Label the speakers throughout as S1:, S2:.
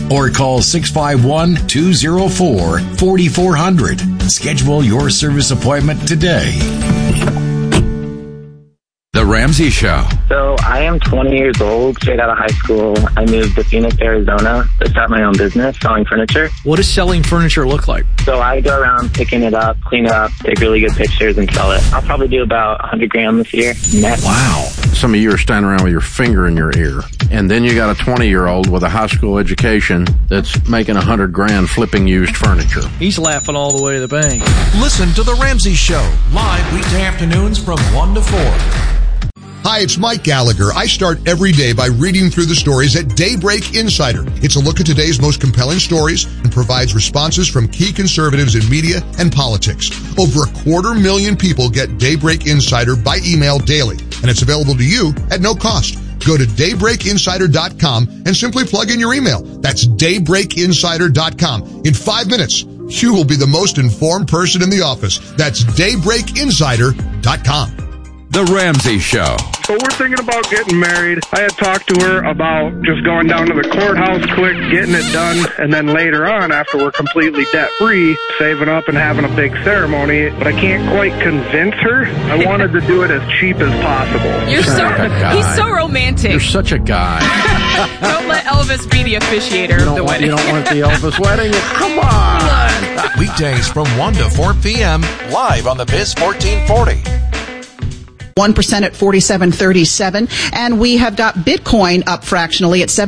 S1: or call 651-204-4400. Schedule your service appointment today.
S2: The Ramsey Show.
S3: So I am 20 years old, straight out of high school. I moved to Phoenix, Arizona to start my own business selling furniture.
S4: What does selling furniture look like?
S3: So I go around picking it up, clean it up, take really good pictures and sell it. I'll probably do about 100 grand this year net.
S4: Wow.
S5: Some of you are standing around with your finger in your ear. And then you got a 20-year-old with a high school education that's making 100 grand flipping used furniture.
S4: He's laughing all the way to the bank.
S6: Listen to The Ramsey Show, live weekday afternoons from 1 to 4.
S7: Hi, it's Mike Gallagher. I start every day by reading through the stories at Daybreak Insider. It's a look at today's most compelling stories and provides responses from key conservatives in media and politics. Over 250,000 people get Daybreak Insider by email daily, and it's available to you at no cost. Go to daybreakinsider.com and simply plug in your email. That's daybreakinsider.com. In 5 minutes, you will be the most informed person in the office. That's daybreakinsider.com.
S2: The Ramsey Show.
S8: So we're thinking about getting married. I had talked to her about just going down to the courthouse quick, getting it done, and then later on, after we're completely debt-free, saving up and having a big ceremony. But I can't quite convince her. I wanted to do it as cheap as possible.
S9: He's so romantic.
S5: You're such a guy.
S9: Don't let Elvis be the officiator of the wedding.
S5: You don't want the Elvis wedding? Come on.
S6: Weekdays from 1 to 4 p.m. live on the Biz 1440.
S10: 1% at 47.37, and we have got Bitcoin up fractionally at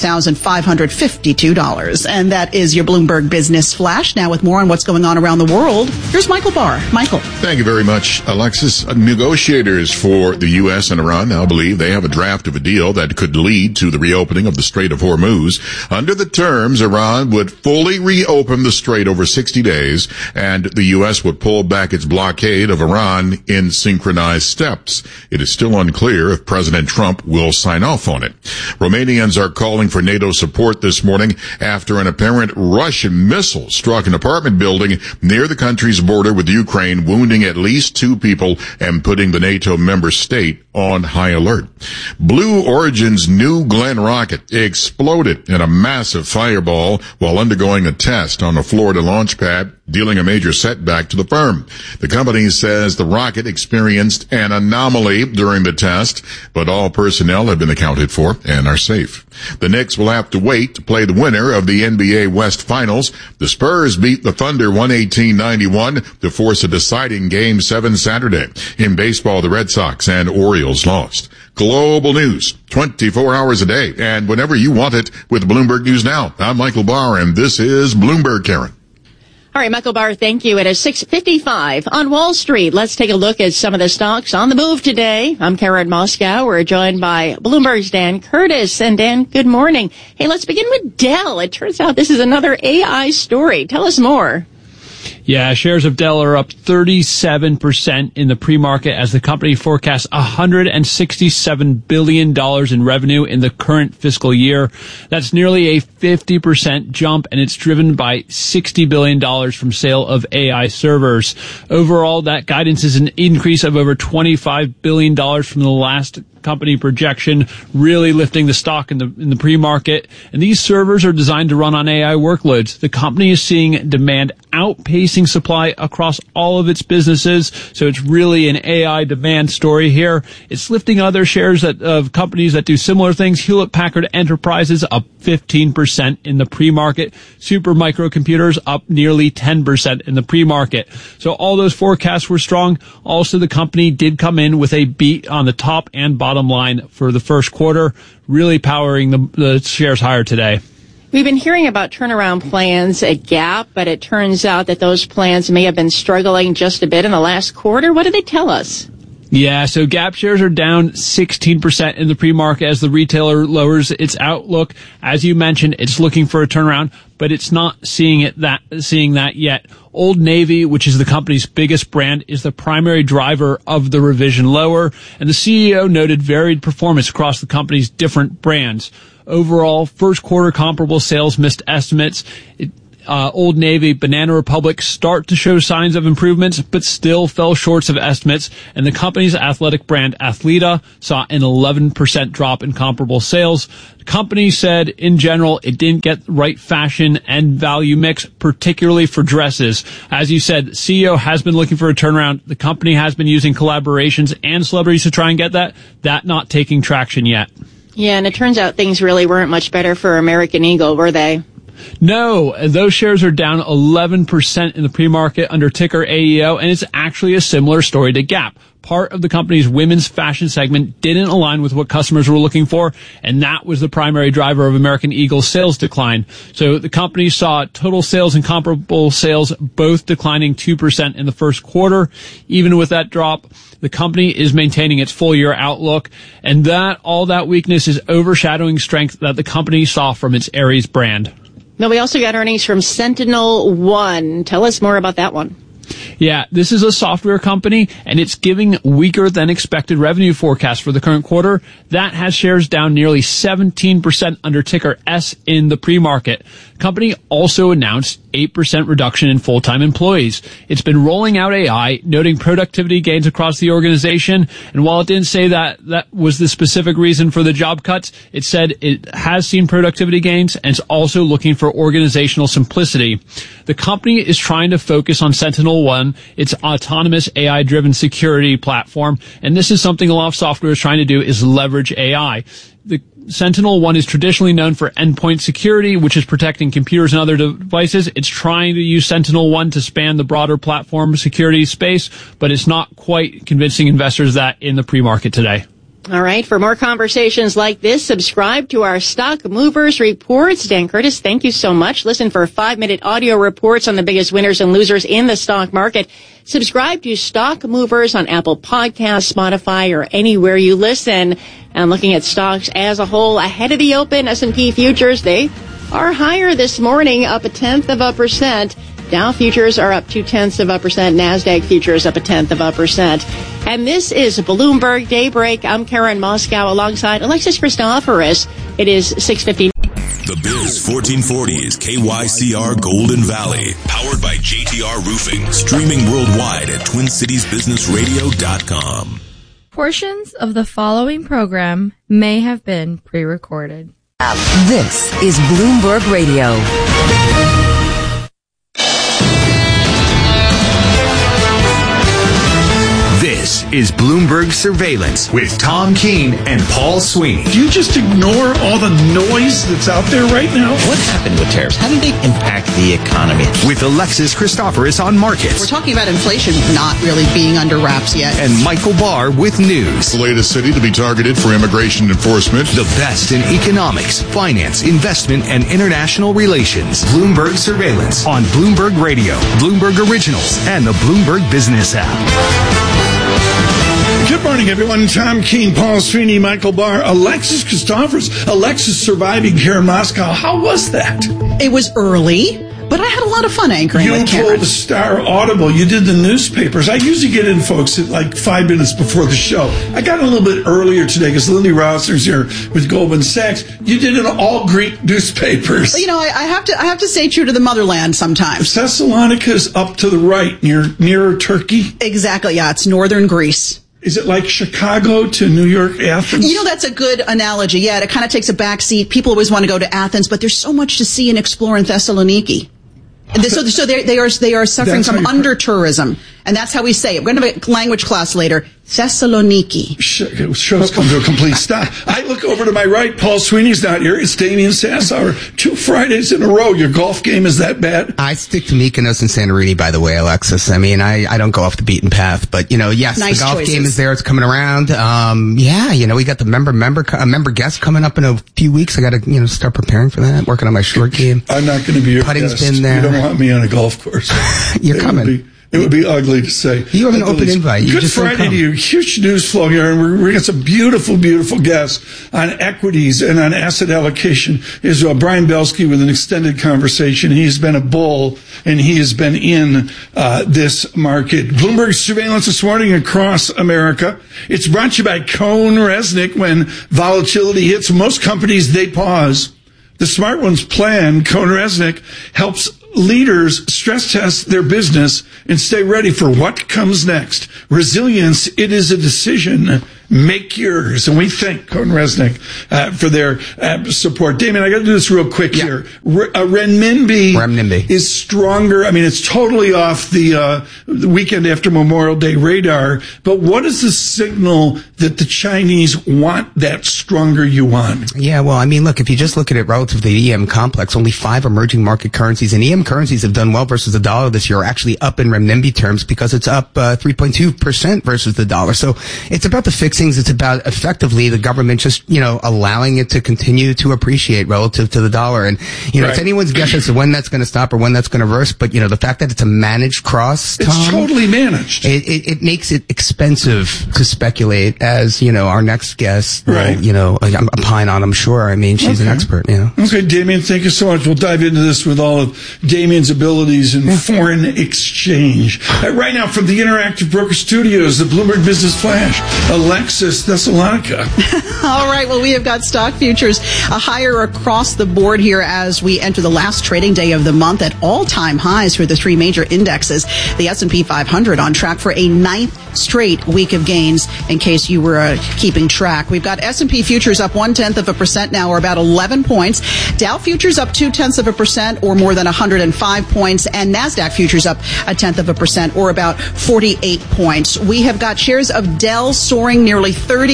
S10: $73,552. And that is your Bloomberg Business Flash. Now with more on what's going on around the world, here's Michael Barr. Michael.
S11: Thank you very much, Alexis. Negotiators for the U.S. and Iran now believe they have a draft of a deal that could lead to the reopening of the Strait of Hormuz. Under the terms, Iran would fully reopen the strait over 60 days, and the U.S. would pull back its blockade of Iran in synchronized steps. It is still unclear if President Trump will sign off on it. Romanians are calling for NATO support this morning after an apparent Russian missile struck an apartment building near the country's border with Ukraine, wounding at least 2 people and putting the NATO member state on high alert. Blue Origin's New Glenn rocket exploded in a massive fireball while undergoing a test on a Florida launch pad, dealing a major setback to the firm. The company says the rocket experienced an anomaly during the test, but all personnel have been accounted for and are safe. The Knicks will have to wait to play the winner of the NBA West Finals. The Spurs beat the Thunder 118-91 to force a deciding Game 7 Saturday. In baseball, the Red Sox and Orioles lost. Global news, 24 hours a day, and whenever you want it with Bloomberg News Now. I'm Michael Barr, and this is Bloomberg, Karen.
S12: All right, Michael Barr, thank you. It is 6:55 on Wall Street. Let's take a look at some of the stocks on the move today. I'm Karen Moscow. We're joined by Bloomberg's Dan Curtis. And Dan, good morning. Hey, let's begin with Dell. It turns out this is another AI story. Tell us more.
S13: Yeah, shares of Dell are up 37% in the pre-market as the company forecasts $167 billion in revenue in the current fiscal year. That's nearly a 50% jump, and it's driven by $60 billion from sale of AI servers. Overall, that guidance is an increase of over $25 billion from the last company projection, really lifting the stock in the pre-market. And these servers are designed to run on AI workloads. The company is seeing demand outpacing supply across all of its businesses. So it's really an AI demand story here. It's lifting other shares of companies that do similar things. Hewlett-Packard Enterprises up 15% in the pre-market. Super Microcomputers up nearly 10% in the pre-market. So all those forecasts were strong. Also, the company did come in with a beat on the top and bottom line for the first quarter, really powering the shares higher today.
S12: We've been hearing about turnaround plans at Gap, but it turns out that those plans may have been struggling just a bit in the last quarter. What do they tell us?
S13: Yeah, so Gap shares are down 16% in the pre-market as the retailer lowers its outlook. As you mentioned, it's looking for a turnaround, but it's not seeing that yet. Old Navy, which is the company's biggest brand, is the primary driver of the revision lower, and the CEO noted varied performance across the company's different brands. Overall, first quarter comparable sales missed estimates. Old Navy, Banana Republic start to show signs of improvements, but still fell short of estimates. And the company's athletic brand, Athleta, saw an 11% drop in comparable sales. The company said, in general, it didn't get the right fashion and value mix, particularly for dresses. As you said, CEO has been looking for a turnaround. The company has been using collaborations and celebrities to try and get that not taking traction yet.
S12: Yeah, and it turns out things really weren't much better for American Eagle, were they?
S13: No, those shares are down 11% in the pre-market under ticker AEO, and it's actually a similar story to Gap. Part of the company's women's fashion segment didn't align with what customers were looking for, and that was the primary driver of American Eagle's sales decline. So the company saw total sales and comparable sales both declining 2% in the first quarter. Even with that drop, the company is maintaining its full-year outlook, and all that weakness is overshadowing strength that the company saw from its Aries brand.
S12: Now, we also got earnings from SentinelOne. Tell us more about that one.
S13: Yeah, this is a software company, and it's giving weaker than expected revenue forecast for the current quarter. That has shares down nearly 17% under ticker S in the pre-market. The company also announced 8% reduction in full-time employees. It's been rolling out AI, noting productivity gains across the organization. And while it didn't say that was the specific reason for the job cuts, it said it has seen productivity gains and it's also looking for organizational simplicity. The company is trying to focus on SentinelOne, its autonomous AI-driven security platform. And this is something a lot of software is trying to do, is leverage AI. The SentinelOne is traditionally known for endpoint security, which is protecting computers and other devices. It's trying to use SentinelOne to span the broader platform security space, but it's not quite convincing investors that in the pre-market today.
S12: All right. For more conversations like this, subscribe to our Stock Movers Reports. Dan Curtis, thank you so much. Listen for 5-minute audio reports on the biggest winners and losers in the stock market. Subscribe to Stock Movers on Apple Podcasts, Spotify, or anywhere you listen. And looking at stocks as a whole, ahead of the open, S&P futures, they are higher this morning, up 0.1%. Dow futures are up 0.2%. NASDAQ futures up 0.1%. And this is Bloomberg Daybreak. I'm Karen Moscow alongside Alexis Christoforous. It is 6:50.
S14: The Biz 1440 is KYCR Golden Valley, powered by JTR Roofing, streaming worldwide at TwinCitiesBusinessRadio.com.
S15: Portions of the following program may have been pre-recorded.
S16: This is Bloomberg Radio.
S1: This is Bloomberg Surveillance with Tom Keene and Paul Sweeney.
S17: Do you just ignore all the noise that's out there right now?
S18: What happened with tariffs? How did they impact the economy?
S1: With Alexis Christoforous on markets.
S10: We're talking about inflation not really being under wraps yet.
S1: And Michael Barr with news.
S11: The latest city to be targeted for immigration enforcement.
S1: The best in economics, finance, investment, and international relations. Bloomberg Surveillance on Bloomberg Radio, Bloomberg Originals, and the Bloomberg Business app.
S17: Good morning, everyone. Tom Keene, Paul Sweeney, Michael Barr, Alexis Christoforous. Alexis surviving here in Moscow. How was that?
S10: It was early, but I had a lot of fun anchoring with Karen.
S17: You told the Star Audible. You did the newspapers. I usually get in, folks, at like 5 minutes before the show. I got a little bit earlier today because Lindy Rossner's here with Goldman Sachs. You did it all Greek newspapers.
S10: You know, I have to stay true to the motherland sometimes.
S17: Thessalonika's up to the right, nearer Turkey.
S10: Exactly. Yeah, it's northern Greece.
S17: Is it like Chicago to New York, Athens?
S10: You know, that's a good analogy. Yeah, it kind of takes a back seat. People always want to go to Athens, but there's so much to see and explore in Thessaloniki. So they are suffering from under-tourism. And that's how we say it. We're going to have a language class later. Thessaloniki.
S17: Show's come to a complete stop. I look over to my right. Paul Sweeney's not here. It's Damian Sassower. 2 Fridays in a row. Your golf game is that bad?
S19: I stick to Mykonos and Santorini, by the way, Alexis. I mean, I don't go off the beaten path. But, you know, yes, nice the golf choices. Game is there. It's coming around. Yeah, you know, we got the member guest coming up in a few weeks. I got to, start preparing for that. Working on my short game.
S17: I'm not going to be your
S19: Putting's
S17: guest.
S19: Been there.
S17: You don't want me on a golf course.
S19: You're coming.
S17: It would be ugly to say.
S19: You have an open invite.
S17: Good Friday to you. Huge news flow here, and we're going to get some beautiful, beautiful guests on equities and on asset allocation. Is Brian Belsky with an extended conversation. He's been a bull, and he has been in this market. Bloomberg Surveillance this morning across America. It's brought to you by CohnReznick. When volatility hits most companies, they pause. The smart ones plan. CohnReznick helps leaders stress test their business and stay ready for what comes next. Resilience, it is a decision. Make yours. And we thank Cohen Resnick for their support. Damien, I got to do this real quick here. Renminbi is stronger. I mean, it's totally off the weekend after Memorial Day radar. But what is the signal that the Chinese want that stronger yuan?
S19: Yeah, well, I mean, look, if you just look at it relative to the EM complex, only 5 emerging market currencies and EM currencies have done well versus the dollar this year, actually up in renminbi terms because it's up 3.2% versus the dollar. So it's about the fixings. It's about effectively the government just, allowing it to continue to appreciate relative to the dollar. And, it's anyone's guess as to when that's going to stop or when that's going to reverse. But, the fact that it's a managed cross, Tom,
S17: it's totally managed.
S19: It makes it expensive to speculate, as, our next guest will, opine on, I'm sure. I mean, she's an expert,
S17: Okay, Damien, thank you so much. We'll dive into this with all of Damien's abilities in foreign exchange. Right now, from the Interactive Broker Studios, the Bloomberg Business Flash, Alexis Thessalonica.
S10: All right, well, we have got stock futures higher across the board here as we enter the last trading day of the month at all-time highs for the 3 major indexes. The S&P 500 on track for a 9th straight week of gains, in case you were keeping track. We've got S&P futures up 0.1% now, or about 11 points. Dow futures up 0.2%, or more than 105 points. And NASDAQ futures up 0.1%, or about 48 points. We have got shares of Dell soaring nearly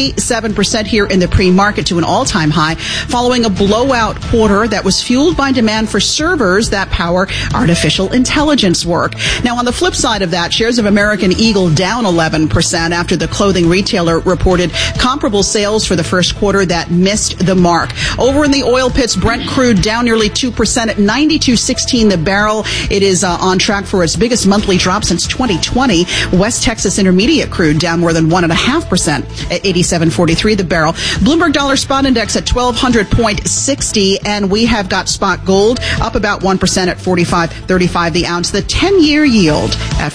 S10: 37% here in the pre-market to an all-time high, following a blowout quarter that was fueled by demand for servers that power artificial intelligence work. Now, on the flip side of that, shares of American Eagle down 11% after the clothing retailer reported comparable sales for the first quarter that missed the mark. Over in the oil pits, Brent crude down nearly 2% at $92.16 the barrel. It is on track for its biggest monthly drop since 2020. West Texas Intermediate crude down more than 1.5% at $87.43 the barrel. Bloomberg Dollar Spot Index at 1,200.60, and we have got spot gold up about 1% at $45.35 the ounce. The 10-year yield at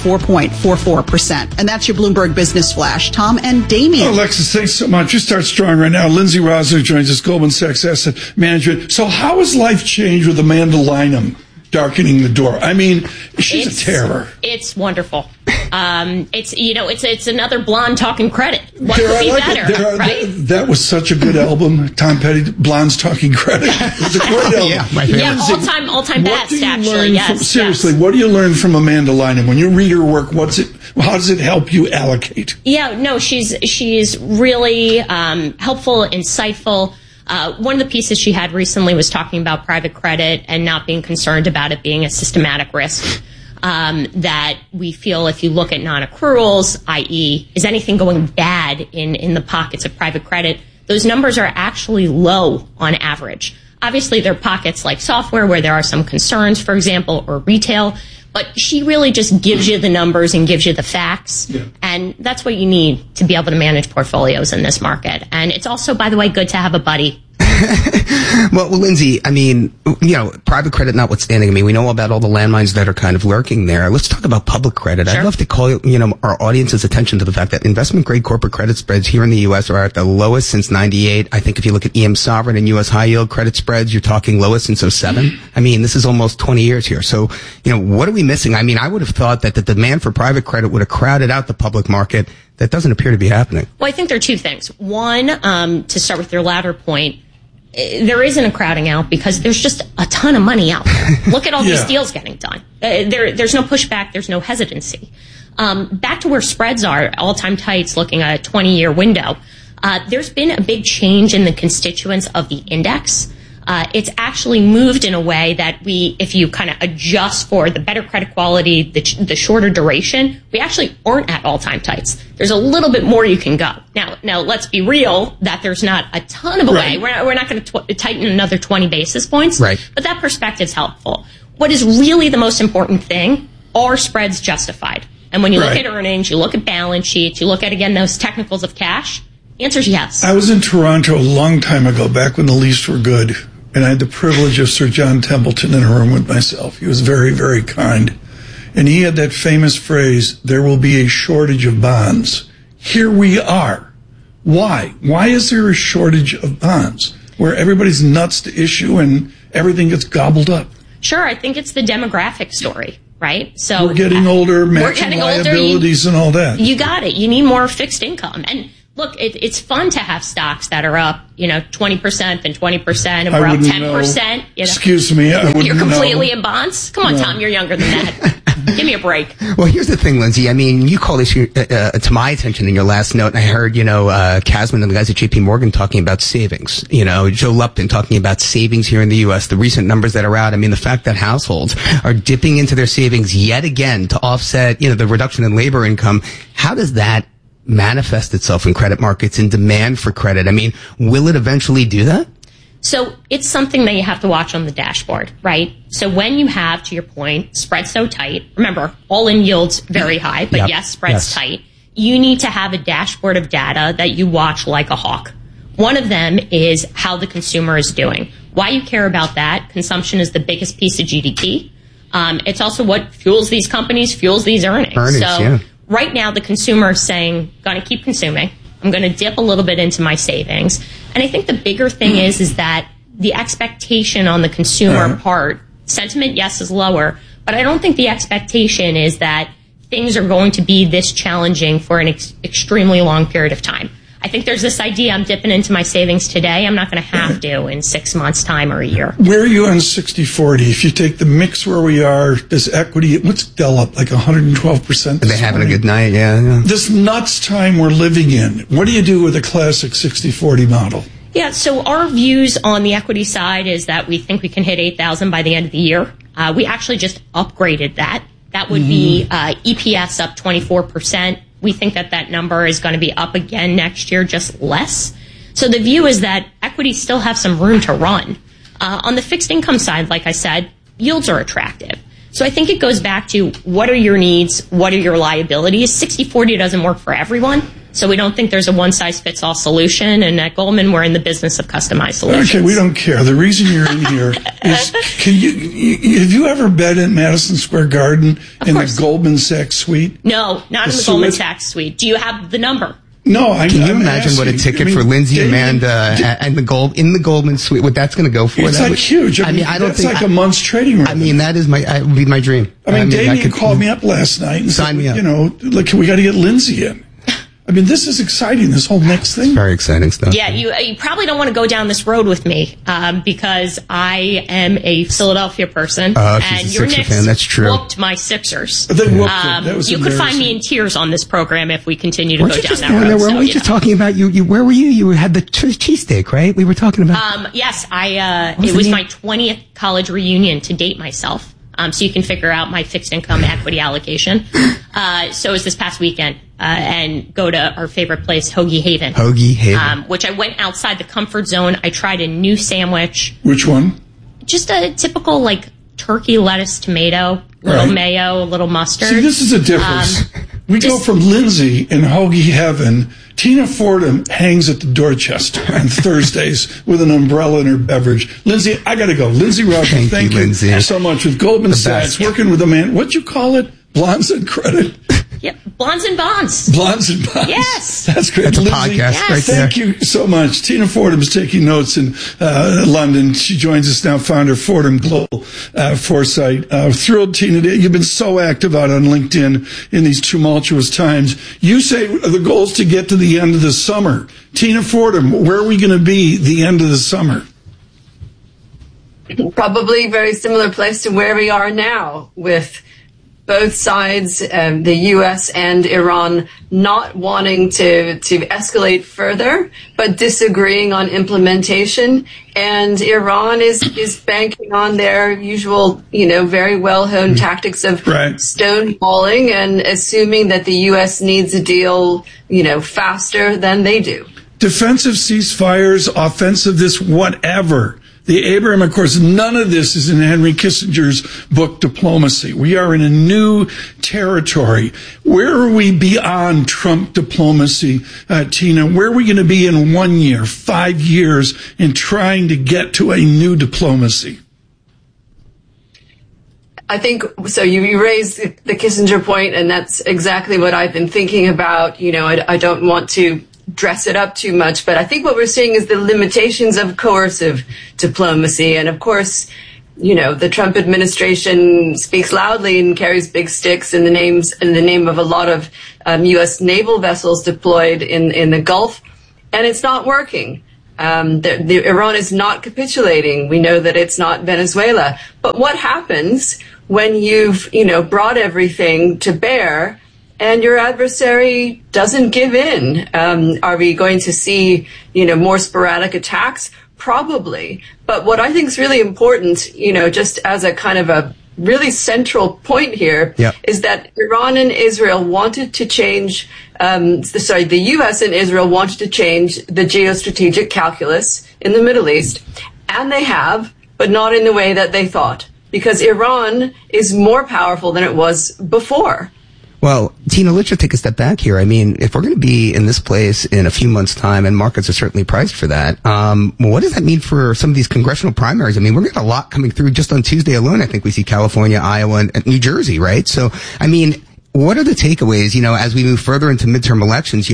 S10: 4.44%. And that's your Bloomberg Business Flash. Tom and Damien.
S17: Alexis, thanks so much. You start strong right now. Lindsay Rosler joins us, Goldman Sachs Asset Management. So how has life changed with Amanda Lynham darkening the door? I mean, she's a terror.
S20: It's wonderful. It's another blonde talking credit. What could be better, right?
S17: That was such a good album, Tom Petty, Blondes Talking Credit. It was a great album.
S20: All-time best, actually. Yes.
S17: Seriously, what do you learn from Amanda Lynham? When you read her work, how does it help you allocate?
S20: Yeah, no, she's really helpful, insightful. One of the pieces she had recently was talking about private credit and not being concerned about it being a systematic risk. That we feel if you look at non-accruals, i.e., is anything going bad in the pockets of private credit, those numbers are actually low on average. Obviously, there are pockets like software where there are some concerns, for example, or retail, but she really just gives you the numbers and gives you the facts. Yeah. And that's what you need to be able to manage portfolios in this market. And it's also, by the way, good to have a buddy.
S19: Well, Lindsay, I mean, private credit notwithstanding, I mean, we know about all the landmines that are kind of lurking there. Let's talk about public credit. Sure. I'd love to call, our audience's attention to the fact that investment-grade corporate credit spreads here in the U.S. are at the lowest since 98. I think if you look at EM sovereign and U.S. high-yield credit spreads, you're talking lowest since 07. I mean, this is almost 20 years here. So, what are we missing? I mean, I would have thought that the demand for private credit would have crowded out the public market. That doesn't appear to be happening.
S20: Well, I think there are two things. One, to start with your latter point, there isn't a crowding out because there's just a ton of money out there. Look at all these deals getting done. There's no pushback. There's no hesitancy. Back to where spreads are, all-time tights, looking at a 20-year window. There's been a big change in the constituents of the index. It's actually moved in a way that if you kind of adjust for the better credit quality, the shorter duration, we actually aren't at all-time tights. There's a little bit more you can go. Now let's be real that there's not a ton of a way. We're not going to tighten another 20 basis points. Right. But that perspective's helpful. What is really the most important thing, are spreads justified? And when you look at earnings, you look at balance sheets, you look at, again, those technicals of cash, the answer is yes.
S17: I was in Toronto a long time ago, back when the Leafs were good. And I had the privilege of Sir John Templeton in a room with myself. He was very, very kind. And he had that famous phrase, there will be a shortage of bonds. Here we are. Why? Why is there a shortage of bonds where everybody's nuts to issue and everything gets gobbled up?
S20: Sure, I think it's the demographic story, right? So
S17: we're getting older, matching liabilities and all that.
S20: You got it. You need more fixed income. And look, it's fun to have stocks that are up, 20%, then 20%, and we're up 10%.
S17: Excuse me, I wouldn't
S20: You're completely
S17: know.
S20: in bonds? Come on, Tom, you're younger than that. Give me a break.
S19: Well, here's the thing, Lindsay. I mean, you called this to my attention in your last note, and I heard, Kasman and the guys at JP Morgan talking about savings. Joe Lupton talking about savings here in the U.S., the recent numbers that are out. I mean, the fact that households are dipping into their savings yet again to offset, the reduction in labor income. How does that manifest itself in credit markets and demand for credit? I mean, will it eventually do that?
S20: So it's something that you have to watch on the dashboard, right? So when you have, to your point, spreads so tight, remember, all-in yields very high, but yes, spreads tight. You need to have a dashboard of data that you watch like a hawk. One of them is how the consumer is doing. Why you care about that? Consumption is the biggest piece of GDP. It's also what fuels these companies, fuels these earnings. Right now, the consumer is saying, going to keep consuming. I'm going to dip a little bit into my savings. And I think the bigger thing is that the expectation on the consumer part, sentiment, yes, is lower, but I don't think the expectation is that things are going to be this challenging for an extremely long period of time. I think there's this idea I'm dipping into my savings today. I'm not going to have to in 6 months' time or a year.
S17: Where are you on 60-40? If you take the mix where we are, does equity, what's Dell up, like 112%?
S19: They're having a good night, yeah.
S17: This nuts time we're living in, what do you do with a classic 60-40 model?
S20: Yeah, so our views on the equity side is that we think we can hit 8,000 by the end of the year. We actually just upgraded that. That would be EPS up 24%. We think that number is going to be up again next year, just less. So the view is that equities still have some room to run. On the fixed income side, like I said, yields are attractive. So I think it goes back to what are your needs, what are your liabilities. 60-40 doesn't work for everyone. So we don't think there's a one-size-fits-all solution. And at Goldman, we're in the business of customized solutions.
S17: Okay, we don't care. The reason you're in here is, have you ever been at Madison Square Garden in the Goldman Sachs suite?
S20: No, not in the Goldman Sachs suite. Do you have the number?
S17: No,
S19: Can you imagine what a ticket for Lindsay and Amanda and in the Goldman suite, what that's going to go for?
S17: It's like huge. I mean, I don't think a month's trading room.
S19: I mean, that would be my dream.
S17: I mean, Damien called me up last night and said, we got to get Lindsay in. I mean, this is exciting, this whole next thing.
S19: It's very exciting stuff.
S20: Yeah, you probably don't want to go down this road with me because I am a Philadelphia person.
S19: And your Knicks fan. That's true.
S20: Whooped my Sixers.
S17: They whooped it. That was
S20: you could find me in tears on this program if we continue to go down that road.
S19: Weren't we just talking about you? Where were you? You had the cheesesteak, right? We were talking about.
S20: Yes, it was my 20th college reunion to date myself. So you can figure out my fixed income equity allocation. So it was this past weekend, and go to our favorite place, Hoagie Haven. Which I went outside the comfort zone. I tried a new sandwich.
S17: Which one?
S20: Just a typical, turkey, lettuce, tomato, little mayo, a little mustard.
S17: See, this is a difference. We go from Lindsay in Hoagie Heaven. Tina Fordham hangs at the Dorchester on Thursdays with an umbrella and her beverage. Lindsay, I got to go. Lindsay Rushing, thank you Lindsay. So much with Goldman Sachs, working with a man. What'd you call it? Blondes and credit?
S20: Yep, Blondes and Bonds.
S17: Blondes and Bonds.
S20: Yes.
S17: That's great.
S19: That's a
S17: Lindsay,
S19: podcast right there.
S17: Thank you so much. Tina Fordham is taking notes in London. She joins us now, founder Fordham Global Foresight. Thrilled, Tina. You've been so active out on LinkedIn in these tumultuous times. You say the goal is to get to the end of the summer. Tina Fordham, where are we going to be the end of the summer?
S21: Probably very similar place to where we are now, with both sides, the U.S. and Iran, not wanting to escalate further, but disagreeing on implementation. And Iran is banking on their usual, very well-honed tactics of stonewalling and assuming that the U.S. needs a deal, faster than they do.
S17: Defensive ceasefires, offensive this, whatever. The Abraham Accords, none of this is in Henry Kissinger's book, Diplomacy. We are in a new territory. Where are we beyond Trump diplomacy, Tina? Where are we going to be in 1 year, 5 years in trying to get to a new diplomacy?
S21: I think, so you raised the Kissinger point, and that's exactly what I've been thinking about. I don't want to dress it up too much, but I think what we're seeing is the limitations of coercive diplomacy. And of course, the Trump administration speaks loudly and carries big sticks in the name of a lot of U.S. naval vessels deployed in the Gulf, and it's not working. Iran is not capitulating. We know that it's not Venezuela. But what happens when you've, brought everything to bear and your adversary doesn't give in? Are we going to see, more sporadic attacks? Probably. But what I think is really important, just as a kind of a really central point here, is that Iran and Israel wanted to change, the U.S. and Israel wanted to change the geostrategic calculus in the Middle East, and they have, but not in the way that they thought, because Iran is more powerful than it was before.
S19: Well, Tina, let's just take a step back here. I mean, if we're going to be in this place in a few months' time, and markets are certainly priced for that, what does that mean for some of these congressional primaries? I mean, we're getting a lot coming through just on Tuesday alone. I think we see California, Iowa, and New Jersey, right? So, I mean, what are the takeaways, as we move further into midterm elections?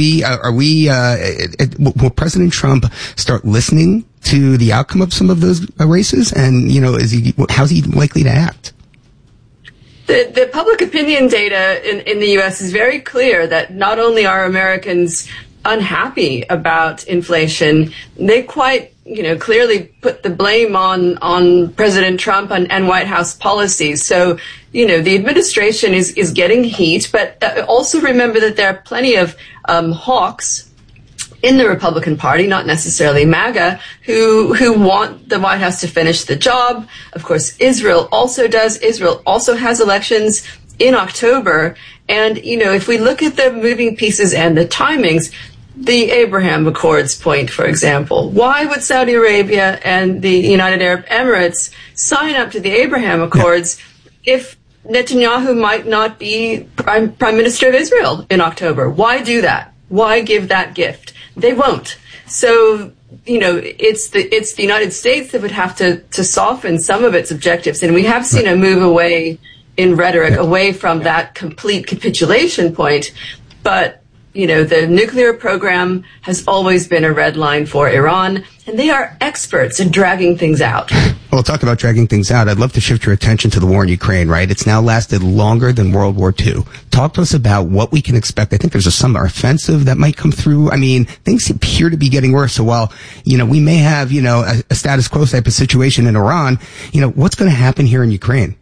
S19: Will President Trump start listening to the outcome of some of those races? And, how's he likely to act?
S21: The public opinion data in the U.S. is very clear that not only are Americans unhappy about inflation, they quite, clearly put the blame on President Trump and White House policies. So, the administration is getting heat, but also remember that there are plenty of hawks in the Republican Party, not necessarily MAGA, who want the White House to finish the job. Of course, Israel also does. Israel also has elections in October. And, if we look at the moving pieces and the timings, the Abraham Accords point, for example, why would Saudi Arabia and the United Arab Emirates sign up to the Abraham Accords if Netanyahu might not be Prime Minister of Israel in October? Why do that? Why give that gift? They won't. So, it's the United States that would have to soften some of its objectives. And we have seen a move away in rhetoric, away from that complete capitulation point. But, the nuclear program has always been a red line for Iran, and they are experts in dragging things out.
S19: Well, talk about dragging things out. I'd love to shift your attention to the war in Ukraine, right? It's now lasted longer than World War II. Talk to us about what we can expect. I think there's a summer offensive that might come through. I mean, things appear to be getting worse. So while, we may have, a status quo type of situation in Iran, what's going to happen here in Ukraine?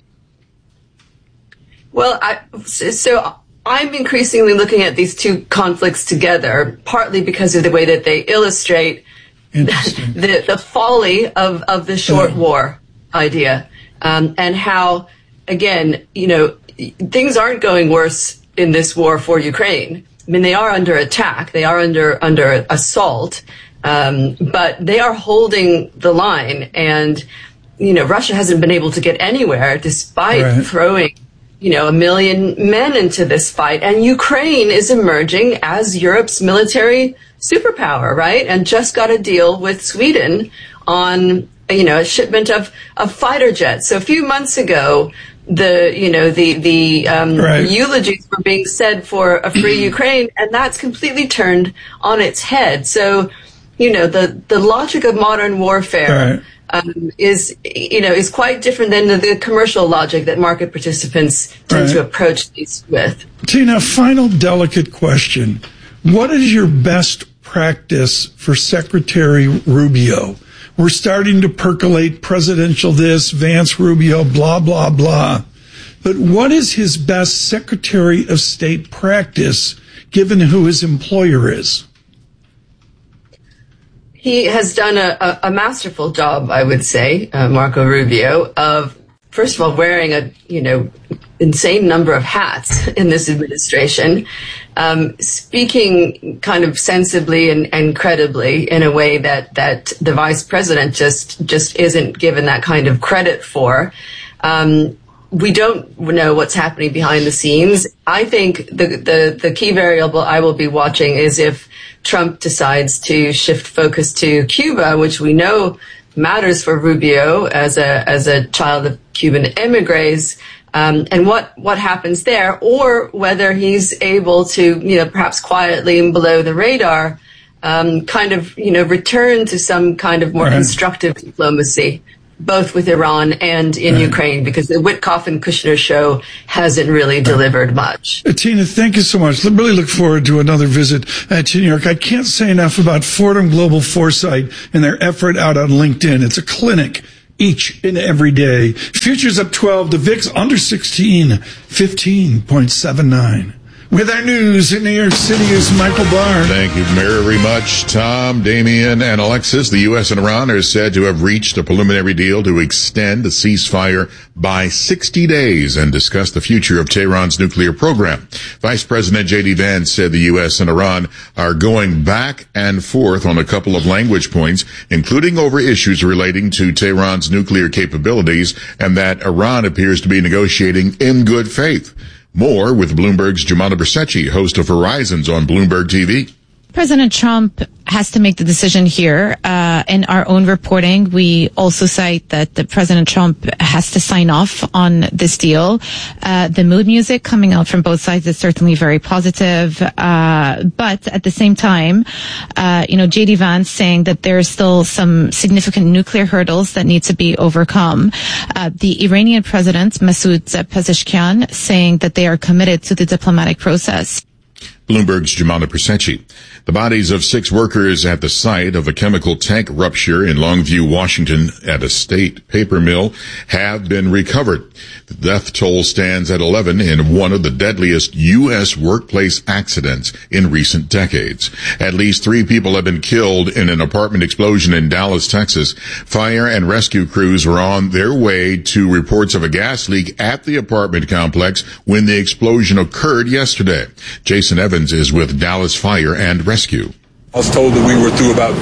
S21: Well, I'm increasingly looking at these two conflicts together, partly because of the way that they illustrate the folly of the short war idea, and how, again, things aren't going worse in this war for Ukraine. I mean, they are under attack, they are under assault, but they are holding the line, and Russia hasn't been able to get anywhere despite throwing 1 million men into this fight. And Ukraine is emerging as Europe's military superpower, right? And just got a deal with Sweden on, a shipment of fighter jets. So a few months ago, the eulogies were being said for a free Ukraine, and that's completely turned on its head. So, the logic of modern warfare is quite different than the commercial logic that market participants tend to approach these with.
S17: Tina, final delicate question. What is your best practice for Secretary Rubio? We're starting to percolate presidential this, Vance Rubio, blah, blah, blah. But what is his best Secretary of State practice, given who his employer is?
S21: He has done a masterful job, I would say, Marco Rubio, of, first of all, wearing a, insane number of hats in this administration, speaking kind of sensibly and credibly in a way that the vice president just isn't given that kind of credit for. We don't know what's happening behind the scenes. I think the key variable I will be watching is if Trump decides to shift focus to Cuba, which we know matters for Rubio as a child of Cuban emigres, and what happens there, or whether he's able to, perhaps quietly and below the radar, return to some kind of more constructive diplomacy both with Iran and in Ukraine, because the Witkoff and Kushner show hasn't really delivered much.
S17: Tina, thank you so much. I really look forward to another visit to New York. I can't say enough about Fordham Global Foresight and their effort out on LinkedIn. It's a clinic each and every day. Futures up 12, the VIX under 16, 15.79. With our news in New York City is Michael Barr.
S11: Thank you very much, Tom, Damien, and Alexis. The U.S. and Iran are said to have reached a preliminary deal to extend the ceasefire by 60 days and discuss the future of Tehran's nuclear program. Vice President J.D. Vance said the U.S. and Iran are going back and forth on a couple of language points, including over issues relating to Tehran's nuclear capabilities, and that Iran appears to be negotiating in good faith. More with Bloomberg's Jumana Bersecci, host of Horizons on Bloomberg TV.
S3: President Trump has to make the decision here. In our own reporting, we also cite that the President Trump has to sign off on this deal. The mood music coming out from both sides is certainly very positive. But at the same time, J.D. Vance saying that there are still some significant nuclear hurdles that need to be overcome. The Iranian President, Masoud Pezeshkian, saying that they are committed to the diplomatic process.
S11: Bloomberg's Jumana Bersecci. The bodies of 6 workers at the site of a chemical tank rupture in Longview, Washington, at a state paper mill have been recovered. The death toll stands at 11 in one of the deadliest U.S. workplace accidents in recent decades. At least 3 people have been killed in an apartment explosion in Dallas, Texas. Fire and rescue crews were on their way to reports of a gas leak at the apartment complex when the explosion occurred yesterday. Jason Evans is with Dallas Fire and Rescue.
S22: I was told that we were through about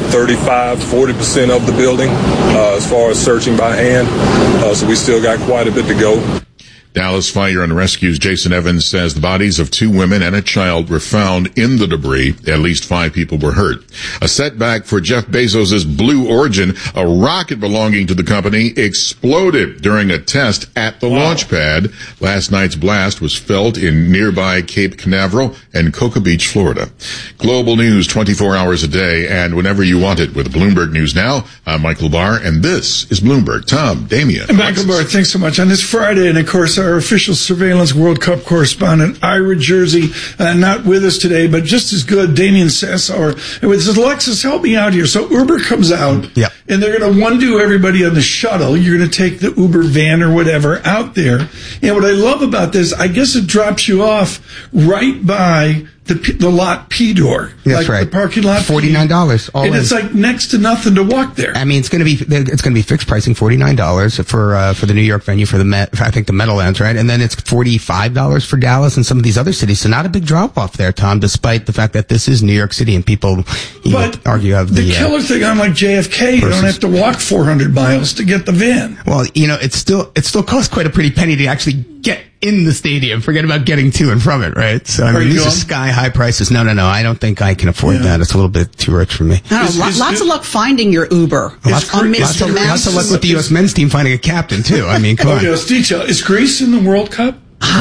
S22: 35-40% of the building as far as searching by hand, so we still got quite a bit to go.
S11: Dallas Fire and Rescue's Jason Evans says the bodies of 2 women and a child were found in the debris. At least 5 people were hurt. A setback for Jeff Bezos' Blue Origin. A rocket belonging to the company exploded during a test at the launch pad. Last night's blast was felt in nearby Cape Canaveral and Cocoa Beach, Florida. Global news 24 hours a day and whenever you want it with Bloomberg News Now. I'm Michael Barr, and this is Bloomberg. Tom, Damien.
S17: Michael Barr, thanks so much. On this Friday, and of course, our official surveillance World Cup correspondent, Ira Jersey, not with us today, but just as good, Damien Sassower. And with Alexis, help me out here. So Uber comes out, and they're going to undo everybody on the shuttle. You're going to take the Uber van or whatever out there. And what I love about this, I guess it drops you off right by the lot P door.
S19: That's right.
S17: The parking lot.
S19: $49 all
S17: and
S19: in.
S17: It's like next to nothing to walk there.
S19: I mean, it's going to be fixed pricing, $49 for the New York venue for I think the Meadowlands, right? And then it's $45 for Dallas and some of these other cities. So not a big drop off there, Tom, despite the fact that this is New York City and people argue have
S17: the killer thing on like JFK, you don't have to walk 400 miles to get the van.
S19: Well, it still costs quite a pretty penny to actually get in the stadium. Forget about getting to and from it, right? So I mean, these are sky high prices. No, I don't think I can afford that. It's a little bit too rich for me.
S10: Lots of luck finding your Uber.
S19: Lots of luck with the U.S. men's team finding a captain too. I mean, come on.
S17: Detail. Is Greece in the World Cup?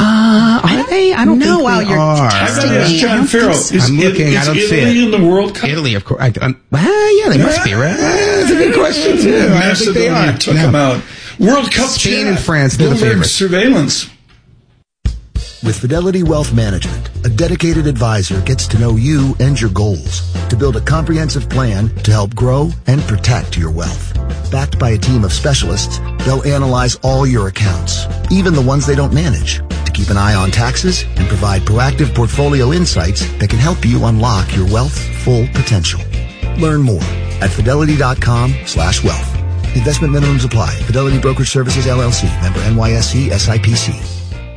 S10: Are they? I don't know. Wow, you're testing me.
S17: John Farrell.
S19: I'm looking. I don't see it.
S17: Italy in the World Cup?
S19: Italy, of course. Yeah, they must be, right? That's a good question too. I think they are.
S17: Took them out. World Cup.
S19: Spain and France. They're the favorites.
S17: Surveillance.
S23: With Fidelity Wealth Management, a dedicated advisor gets to know you and your goals to build a comprehensive plan to help grow and protect your wealth. Backed by a team of specialists, they'll analyze all your accounts, even the ones they don't manage, to keep an eye on taxes and provide proactive portfolio insights that can help you unlock your wealth's full potential. Learn more at fidelity.com/wealth. Investment minimums apply. Fidelity Brokerage Services, LLC. Member NYSE SIPC.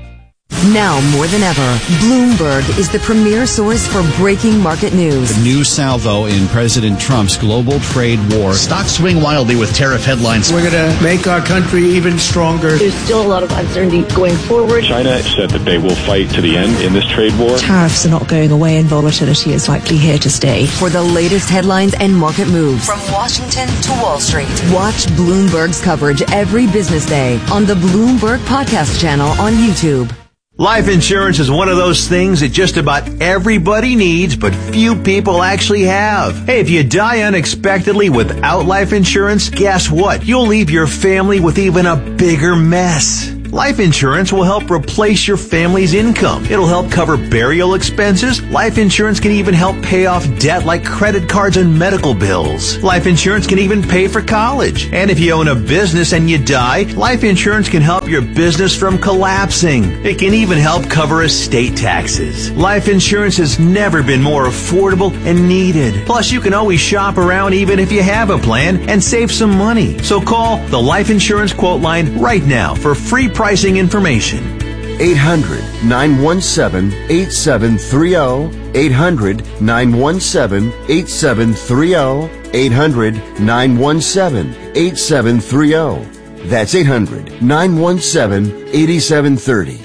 S16: Now more than ever, Bloomberg is the premier source for breaking market news.
S24: The new salvo in President Trump's global trade war.
S25: Stocks swing wildly with tariff headlines.
S26: We're going to make our country even stronger.
S27: There's still a lot of uncertainty going forward.
S28: China said that they will fight to the end in this trade war.
S29: Tariffs are not going away and volatility is likely here to stay.
S16: For the latest headlines and market moves from Washington to Wall Street, watch Bloomberg's coverage every business day on the Bloomberg Podcast channel on YouTube.
S2: Life insurance is one of those things that just about everybody needs, but few people actually have. Hey, if you die unexpectedly without life insurance, guess what? You'll leave your family with even a bigger mess. Life insurance will help replace your family's income. It'll help cover burial expenses. Life insurance can even help pay off debt like credit cards and medical bills. Life insurance can even pay for college. And if you own a business and you die, life insurance can help your business from collapsing. It can even help cover estate taxes. Life insurance has never been more affordable and needed. Plus, you can always shop around even if you have a plan and save some money. So call the Life Insurance Quote Line right now for free pricing information.
S4: 800-917-8730. 800-917-8730. 800-917-8730. That's 800-917-8730.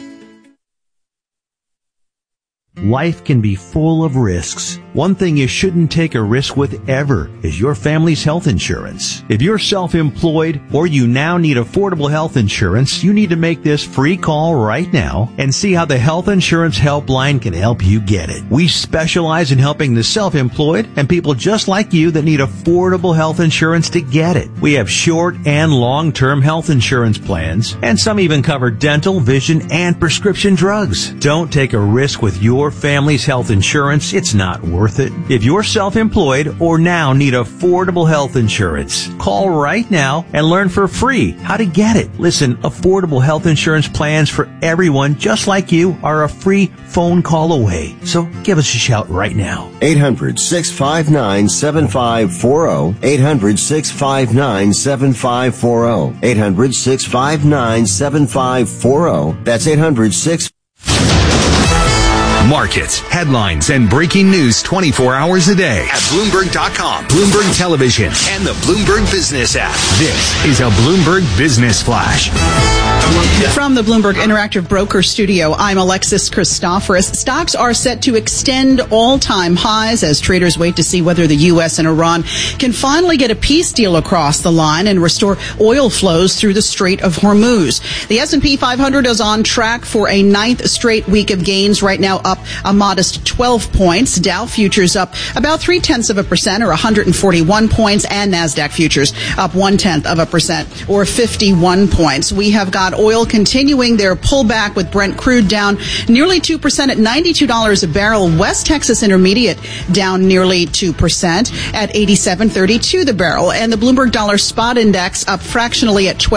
S2: Life can be full of risks. One thing you shouldn't take a risk with ever is your family's health insurance. If you're self-employed or you now need affordable health insurance, you need to make this free call right now and see how the Health Insurance Helpline can help you get it. We specialize in helping the self-employed and people just like you that need affordable health insurance to get it. We have short and long-term health insurance plans, and some even cover dental, vision, and prescription drugs. Don't take a risk with your family's health insurance. It's not worth it. If you're self-employed or now need affordable health insurance, call right now and learn for free how to get it. Listen, affordable health insurance plans for everyone just like you are a free phone call away. So give us a shout right now.
S4: 800-659-7540. 800-659-7540. 800-659-7540. That's 800-659-7540.
S1: Markets, headlines, and breaking news 24 hours a day at Bloomberg.com, Bloomberg Television, and the Bloomberg Business app. This is a Bloomberg Business Flash.
S10: From the Bloomberg Interactive Broker Studio, I'm Alexis Christoforous. Stocks are set to extend all-time highs as traders wait to see whether the U.S. and Iran can finally get a peace deal across the line and restore oil flows through the Strait of Hormuz. The S&P 500 is on track for a ninth straight week of gains, right now up a modest 12 points. Dow futures up about 0.3% or 141 points, and NASDAQ futures up 0.1% or 51 points. We have got oil continuing their pullback with Brent crude down nearly 2% at $92 a barrel. West Texas Intermediate down nearly 2% at $87.32 the barrel. And the Bloomberg Dollar Spot Index up fractionally at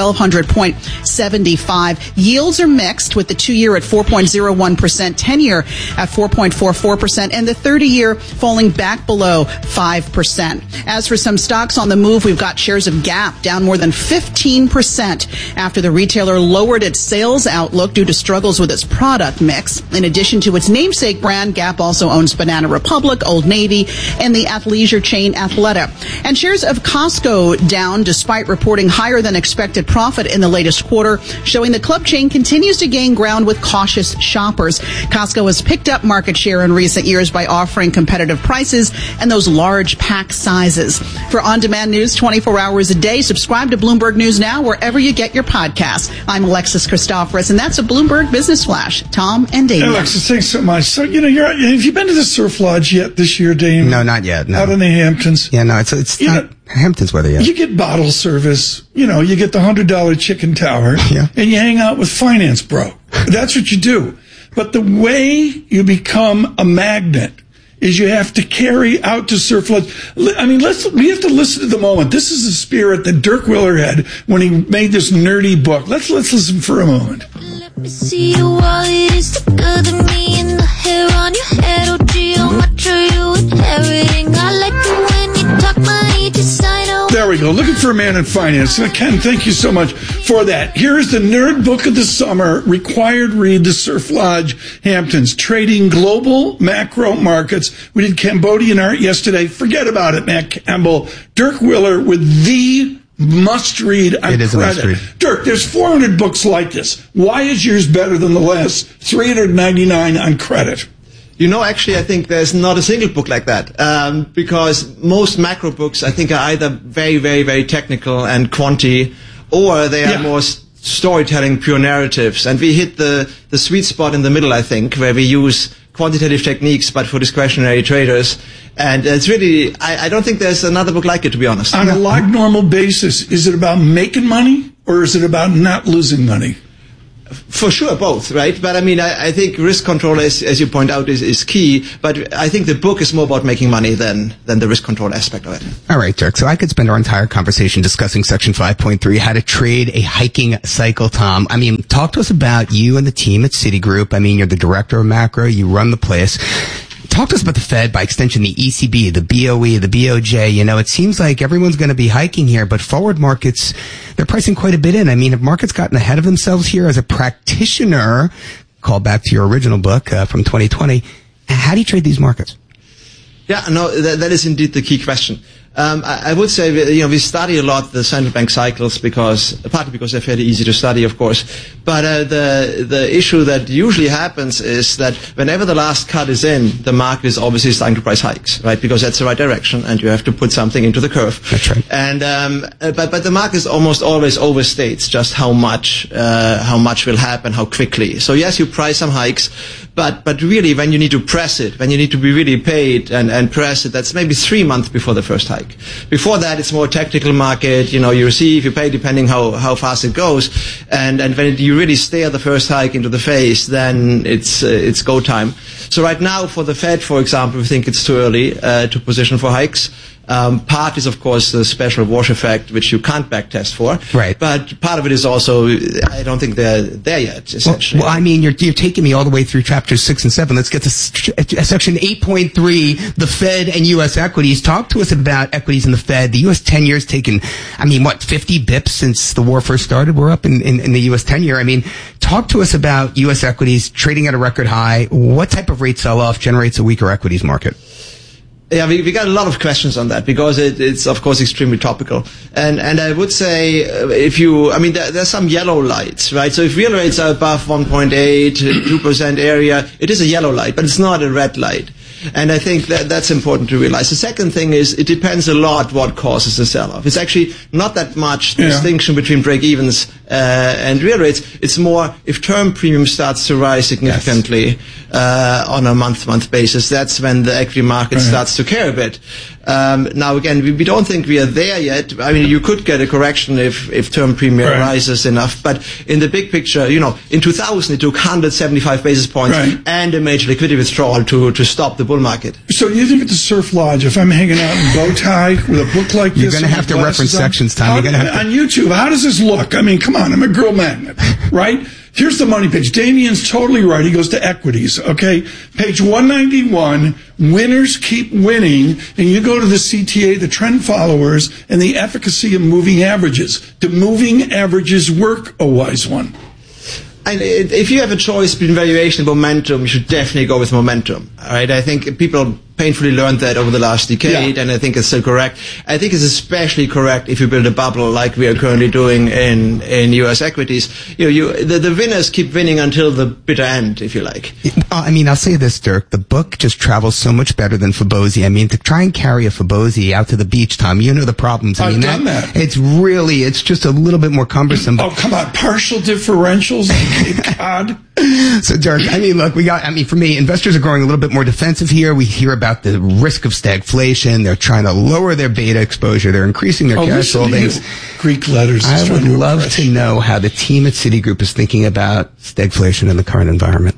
S10: 1,200.75. Yields are mixed, with the 2-year at 4.01%, 10-year at 4.44%, and the 30-year falling back below 5%. As for some stocks on the move, we've got shares of Gap down more than 15% after the retailer lowered its sales outlook due to struggles with its product mix. In addition to its namesake brand, Gap also owns Banana Republic, Old Navy, and the athleisure chain Athleta. And shares of Costco down despite reporting higher than expected profit in the latest quarter, showing the club chain continues to gain ground with cautious shoppers. Costco has picked up market share in recent years by offering competitive prices and those large pack sizes. For on-demand news 24 hours a day, subscribe to Bloomberg News Now wherever you get your podcasts. I'm Alexis Christoforous, and that's a Bloomberg Business Flash. Tom and Dave.
S17: Alexis, thanks so much. So, have you been to the Surf Lodge yet this year, Dave?
S19: No, not yet. No.
S17: Out in the Hamptons?
S19: Yeah, no, it's not Hamptons weather yet.
S17: You get bottle service. You get the $100 chicken tower, and you hang out with Finance Bro. That's what you do. But the way you become a magnet is you have to carry out to Surf Lodge. I mean, we have to listen to the moment. This is the spirit that Dirk Willer had when he made this nerdy book. Let's listen for a moment.
S5: Let me see your wallet is thicker than me, and the hair on your head, oh gee, oh much are you inheriting? I like it when you talk my design.
S17: There we go. Looking for a man in finance. Ken, thank you so much for that. Here is the nerd book of the summer. Required read, the Surf Lodge Hamptons. Trading global macro markets. We did Cambodian art yesterday. Forget about it, Matt Campbell. Dirk Willer with the must-read on
S19: It is
S17: credit.
S19: a must-read.
S17: Dirk, there's 400 books like this. Why is yours better than the last 399 on credit?
S6: Actually, I think there's not a single book like that, because most macro books, I think, are either very, very, very technical and quantity, or they are more storytelling, pure narratives. And we hit the sweet spot in the middle, I think, where we use quantitative techniques, but for discretionary traders. And it's really, I don't think there's another book like it, to be honest.
S17: On a log normal basis, is it about making money or is it about not losing money?
S6: For sure, both, right? But I mean, I think risk control, as you point out, is key. But I think the book is more about making money than the risk control aspect of it.
S19: All right, Dirk. So I could spend our entire conversation discussing Section 5.3, how to trade a hiking cycle, Tom. I mean, talk to us about you and the team at Citigroup. I mean, you're the director of macro. You run the place. Talk to us about the Fed, by extension, the ECB, the BOE, the BOJ. You know, it seems like everyone's going to be hiking here, but forward markets, they're pricing quite a bit in. I mean, have markets gotten ahead of themselves here? As a practitioner, call back to your original book from 2020, how do you trade these markets?
S6: Yeah, no, that is indeed the key question. I would say, we study a lot the central bank cycles partly because they're fairly easy to study, of course. But the issue that usually happens is that whenever the last cut is in, the market is obviously starting to price hikes, right? Because that's the right direction, and you have to put something into the curve.
S19: That's right.
S6: And but the market almost always overstates just how much will happen, how quickly. So yes, you price some hikes, but really when you need to press it, when you need to be really paid and press it, that's maybe 3 months before the first hike. Before that, it's more tactical market. You receive, you pay, depending how fast it goes. And when you really stare the first hike into the face, then it's go time. So right now, for the Fed, for example, we think it's too early to position for hikes. Part is, of course, the special wash effect, which you can't backtest for.
S19: Right.
S6: But part of it is also, I don't think they're there yet, essentially.
S19: Well, I mean, you're taking me all the way through chapters 6 and 7. Let's get to section 8.3, the Fed and U.S. equities. Talk to us about equities in the Fed. The U.S. 10-year's taken, 50 bips since the war first started. We're up in the U.S. 10-year. I mean, talk to us about U.S. equities trading at a record high. What type of rate sell-off generates a weaker equities market?
S6: Yeah, we got a lot of questions on that because it's of course extremely topical. And I would say there's some yellow lights, right? So if real rates are above 1.8, 2% area, it is a yellow light, but it's not a red light. And I think that's important to realize. The second thing is it depends a lot what causes the sell-off. It's actually not that much distinction between break-evens and real rates. It's more if term premium starts to rise significantly on a month-to-month basis. That's when the equity market starts to care a bit. Now again, we don't think we are there yet. I mean, you could get a correction if term premium rises enough. But in the big picture, in 2000 it took 175 basis points and a major liquidity withdrawal to stop the bull market.
S17: So you think at the Surf Lodge, if I'm hanging out in bow tie with a book like this,
S19: you're going to have to reference sections, Tom.
S17: On YouTube, how does this look? I mean, come on, I'm a girl magnet, right? Here's the money page. Damien's totally right. He goes to equities, okay? Page 191, winners keep winning, and you go to the CTA, the trend followers, and the efficacy of moving averages. Do moving averages work, a wise one?
S6: And if you have a choice between valuation and momentum, you should definitely go with momentum. All right? I think people painfully learned that over the last decade, and I think it's still correct. I think it's especially correct if you build a bubble like we are currently doing in U.S. equities. The winners keep winning until the bitter end, if you like.
S19: I'll say this, Dirk. The book just travels so much better than Fibonacci. I mean, to try and carry a Fibonacci out to the beach, Tom, you know the problems.
S17: I've done that.
S19: It's just a little bit more cumbersome.
S17: Oh, come on. Partial differentials? God.
S19: So, Dirk, look, for me, investors are growing a little bit more defensive here. We hear about the risk of stagflation. They're trying to lower their beta exposure. They're increasing their cash holdings.
S17: Greek letters.
S19: I would love to know how the team at Citigroup is thinking about stagflation in the current environment.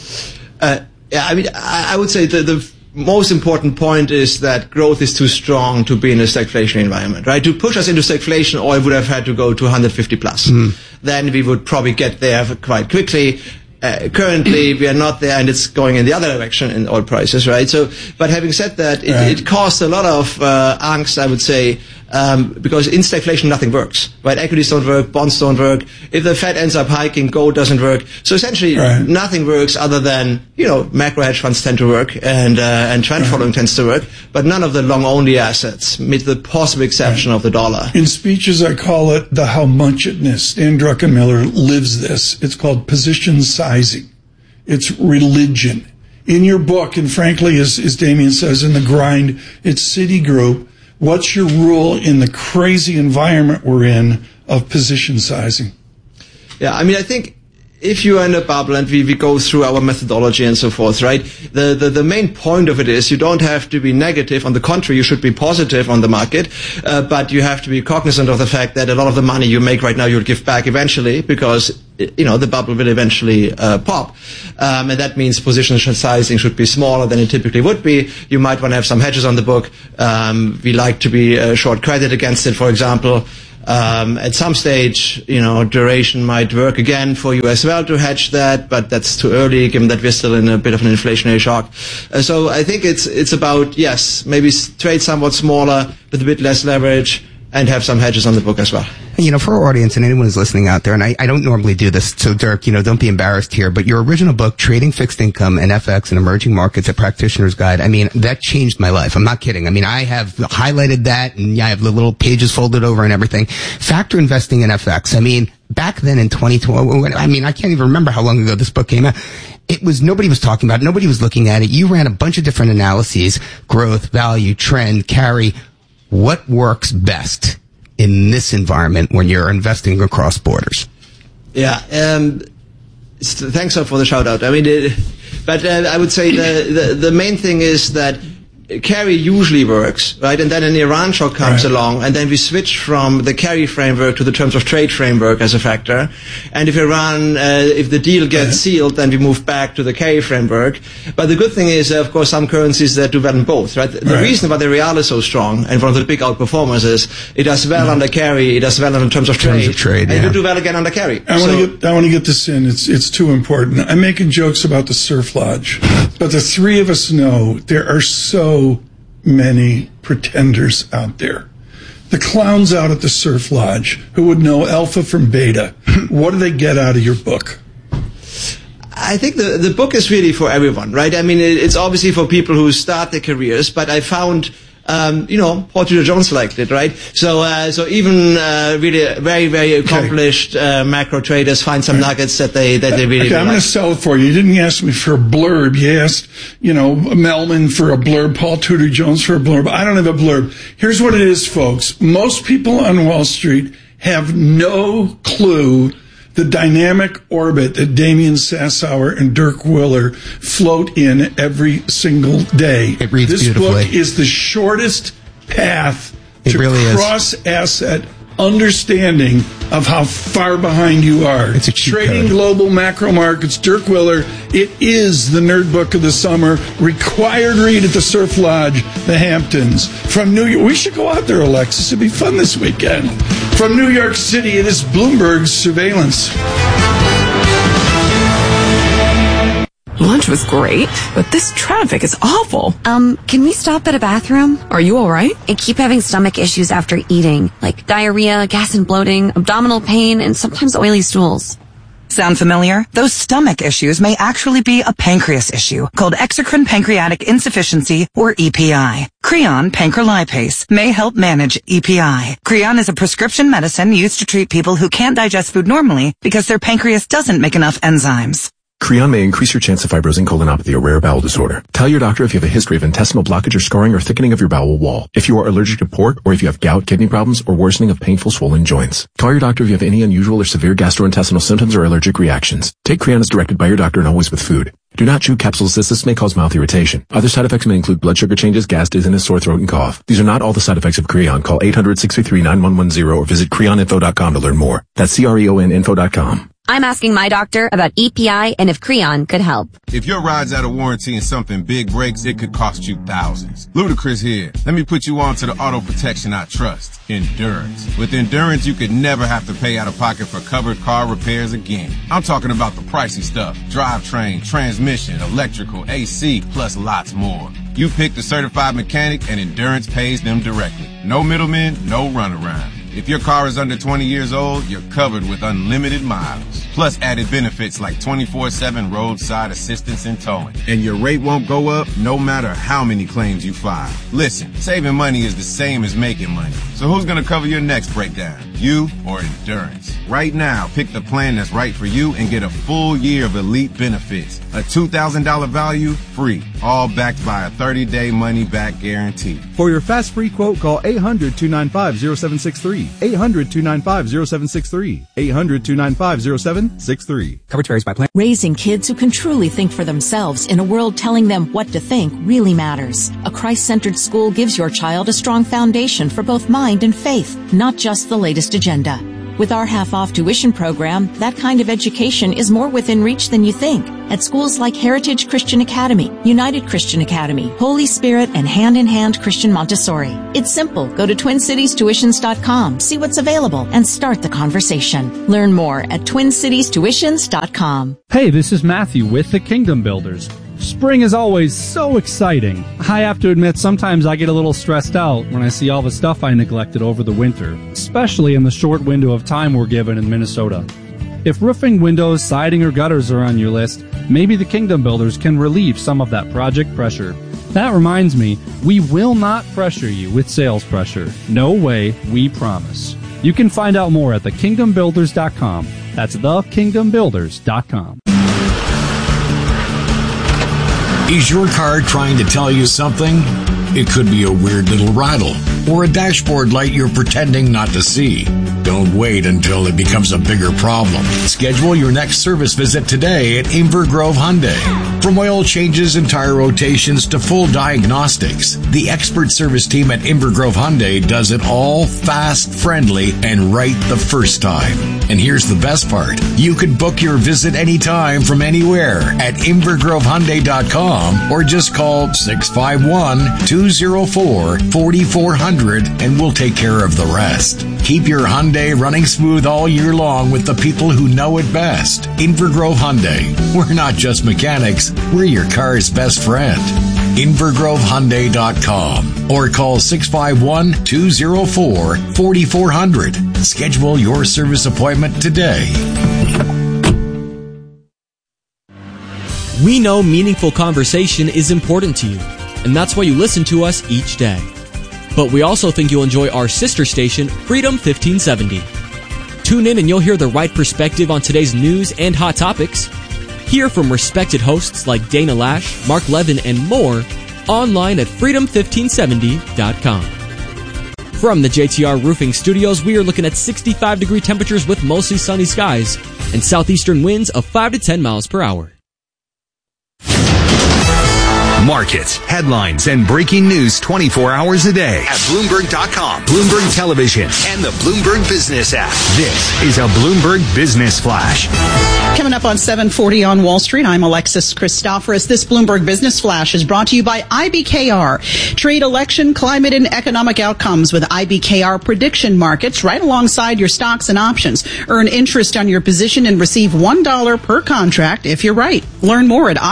S6: I would say the most important point is that growth is too strong to be in a stagflation environment, right? To push us into stagflation, oil would have had to go to 150 plus. Then we would probably get there quite quickly. Currently, we are not there, and it's going in the other direction in oil prices, right? So, but having said that, it caused a lot of angst, I would say, because in stagflation nothing works, right? Equities don't work, bonds don't work. If the Fed ends up hiking, gold doesn't work. So essentially, nothing works other than macro hedge funds tend to work, and trend following tends to work, but none of the long only assets, with the possible exception of the dollar.
S17: In speeches, I call it the how much-itness. Stan Druckenmiller lives this. It's called position sizing. It's religion. In your book, and frankly, as Damien says, in The Grind, it's Citigroup. What's your rule in the crazy environment we're in of position sizing?
S6: Yeah, I mean, I think if you are in a bubble and we go through our methodology and so forth, right, the main point of it is you don't have to be negative. On the contrary, you should be positive on the market, but you have to be cognizant of the fact that a lot of the money you make right now you'll give back eventually because, the bubble will eventually pop. And that means position sizing should be smaller than it typically would be. You might want to have some hedges on the book. We like to be short credit against it, for example. At some stage, duration might work again for you as well to hedge that, but that's too early given that we're still in a bit of an inflationary shock. So I think it's about, yes, maybe trade somewhat smaller with a bit less leverage and have some hedges on the book as well.
S19: For our audience and anyone who's listening out there, and I don't normally do this, so Dirk, don't be embarrassed here, but your original book, Trading Fixed Income and FX in Emerging Markets, A Practitioner's Guide, that changed my life. I'm not kidding. I have highlighted that, and I have the little pages folded over and everything. Factor investing in FX. Back then in 2012, I can't even remember how long ago this book came out. Nobody was talking about it. Nobody was looking at it. You ran a bunch of different analyses, growth, value, trend, carry. What works best in this environment when you're investing across borders?
S6: Yeah, thanks for the shout out. But I would say the main thing is that carry usually works, right? And then an Iran shock comes along, and then we switch from the carry framework to the terms of trade framework as a factor. And if if the deal gets sealed, then we move back to the carry framework. But the good thing is, of course, some currencies that do well in both, right? The reason why the real is so strong and one of the big outperformers is it does well under carry, it does well in terms of trade, and it do well again under carry.
S17: I want to get this in. It's too important. I'm making jokes about the surf lodge, but the three of us know there are so many pretenders out there. The clowns out at the surf lodge who would know alpha from beta. What do they get out of your book?
S6: I think the book is really for everyone, right? It's obviously for people who start their careers, but I found Paul Tudor Jones liked it, right? So even really very, very accomplished macro traders find some nuggets that they really like.
S17: I'm going to sell it for you. You didn't ask me for a blurb. You asked, Melman for a blurb, Paul Tudor Jones for a blurb. I don't have a blurb. Here's what it is, folks. Most people on Wall Street have no clue the dynamic orbit that Damian Sassower and Dirk Willer float in every single day.
S19: It reads
S17: this
S19: beautifully.
S17: Book is the shortest path to
S19: really
S17: cross-asset understanding of how far behind you are.
S19: It's a cheat
S17: Trading
S19: code.
S17: Global Macro Markets, Dirk Willer. It is the nerd book of the summer. Required read at the Surf Lodge, the Hamptons. From New York, we should go out there, Alexis. It'd be fun this weekend. From New York City, it is Bloomberg's Surveillance.
S7: Lunch was great, but this traffic is awful.
S8: Can we stop at a bathroom?
S7: Are you all right?
S8: I keep having stomach issues after eating, like diarrhea, gas and bloating, abdominal pain, and sometimes oily stools.
S9: Sound familiar? Those stomach issues may actually be a pancreas issue called exocrine pancreatic insufficiency, or EPI. Creon pancrelipase may help manage EPI. Creon is a prescription medicine used to treat people who can't digest food normally because their pancreas doesn't make enough enzymes.
S12: Creon may increase your chance of fibrosing colonopathy, a rare bowel disorder. Tell your doctor if you have a history of intestinal blockage or scarring or thickening of your bowel wall. If you are allergic to pork, or if you have gout, kidney problems, or worsening of painful swollen joints. Call your doctor if you have any unusual or severe gastrointestinal symptoms or allergic reactions. Take Creon as directed by your doctor and always with food. Do not chew capsules as this may cause mouth irritation. Other side effects may include blood sugar changes, gas, dizziness, sore throat, and cough. These are not all the side effects of Creon. Call 800-633-9110 or visit creoninfo.com to learn more. That's CREONinfo.com.
S8: I'm asking my doctor about EPI and if Creon could help.
S13: If your ride's out of warranty and something big breaks, it could cost you thousands. Ludacris here. Let me put you on to the auto protection I trust. Endurance. With Endurance, you could never have to pay out of pocket for covered car repairs again. I'm talking about the pricey stuff. Drivetrain, transmission, electrical, AC, plus lots more. You pick the certified mechanic and Endurance pays them directly. No middlemen, no runaround. If your car is under 20 years old, you're covered with unlimited miles. Plus added benefits like 24/7 roadside assistance and towing. And your rate won't go up no matter how many claims you file. Listen, saving money is the same as making money. So who's gonna cover your next breakdown? you or endurance. Right now, pick the plan that's right for you and get a full year of elite benefits. A $2,000 value, free. All backed by a 30-day money-back guarantee.
S3: For your fast free quote, call 800-295-0763. 800-295-0763. 800-295-0763.
S11: Coverage varies by plan.
S29: Raising kids who can truly think for themselves in a world telling them what to think really matters. A Christ-centered school gives your child a strong foundation for both mind and faith, not just the latest agenda. With our half-off tuition program, that kind of education is more within reach than you think. At schools like Heritage Christian Academy, United Christian Academy, Holy Spirit, and Hand in Hand Christian Montessori. It's simple. Go to TwinCitiesTuitions.com, see what's available, and start the conversation. Learn more at TwinCitiesTuitions.com.
S14: Hey, this is Matthew with the Kingdom Builders. Spring is always so exciting. I have to admit, sometimes I get a little stressed out when I see all the stuff I neglected over the winter, especially in the short window of time we're given in Minnesota. If roofing, windows, siding, or gutters are on your list, maybe the Kingdom Builders can relieve some of that project pressure. That reminds me, we will not pressure you with sales pressure. No way, we promise. You can find out more at thekingdombuilders.com. That's thekingdombuilders.com.
S1: Is your car trying to tell you something? It could be a weird little rattle or a dashboard light you're pretending not to see. Don't wait until it becomes a bigger problem. Schedule your next service visit today at Inver Grove Hyundai. From oil changes and tire rotations to full diagnostics, the expert service team at Inver Grove Hyundai does it all fast, friendly, and right the first time. And here's the best part. You can book your visit anytime from anywhere at InverGroveHyundai.com or just call 651-204-4400 and we'll take care of the rest. Keep your Hyundai running smooth all year long with the people who know it best. Inver Grove Hyundai. We're not just mechanics, we're your car's best friend. InverGroveHyundai.com or call 651-204-4400. Schedule your service appointment today.
S15: We know meaningful conversation is important to you, and that's why you listen to us each day. But we also think you'll enjoy our sister station, Freedom 1570. Tune in and you'll hear the right perspective on today's news and hot topics. Hear from respected hosts like Dana Lash, Mark Levin, and more online at freedom1570.com. From the JTR Roofing Studios, we are looking at 65-degree temperatures with mostly sunny skies and southeastern winds of 5 to 10 miles per hour.
S1: Markets, headlines, and breaking news 24 hours a day at Bloomberg.com, Bloomberg Television, and the Bloomberg Business app. This is a Bloomberg Business Flash.
S10: Coming up on 740 on Wall Street, I'm Alexis Christoforous. This Bloomberg Business Flash is brought to you by IBKR. Trade election, climate, and economic outcomes with IBKR prediction markets right alongside your stocks and options. Earn interest on your position and receive $1 per contract if you're right. Learn more at